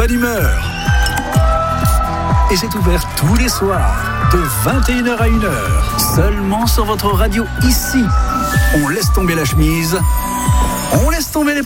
bonne humeur. Et c'est ouvert tous les soirs, de 21h à 1h, seulement sur votre radio ici. On laisse tomber la chemise, on laisse tomber les